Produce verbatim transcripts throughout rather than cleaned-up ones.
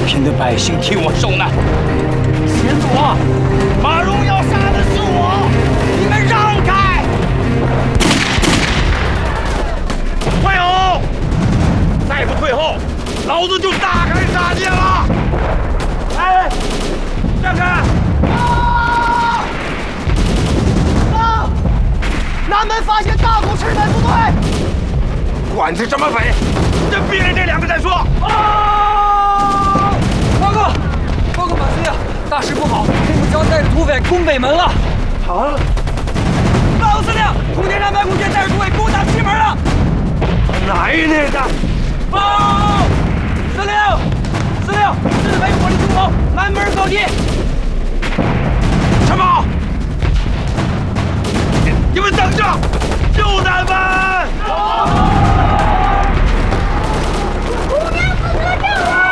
平的百姓替我受难。 先祖，马荣要杀的是我，你们让开！退后！再不退后，老子就大开杀戒了！哎，让开！啊！啊！南门发现大股赤门部队！管他什么匪，先毙了这两个再说。啊！ 报告，报告马司令，大事不好，黑木江带着土匪攻北门了。 啊！ 报司令，通天山白虎舰带着土匪攻打西门了。 哪一内的？ 报！司令，司令，这是白火力中谋，南门扫敌。 什么？你你们等着，救咱们！ 红娘子得胜了！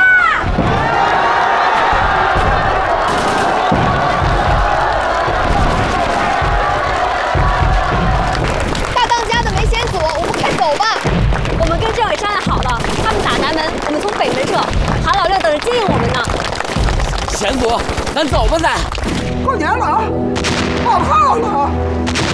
大当家的没先祖，我们快走吧。 我们跟政委商量好了，他们打南门，我们从北门撤。韩老六等着接应我们呢。 贤祖，咱走吧，咱。 过年了啊，冒泡了。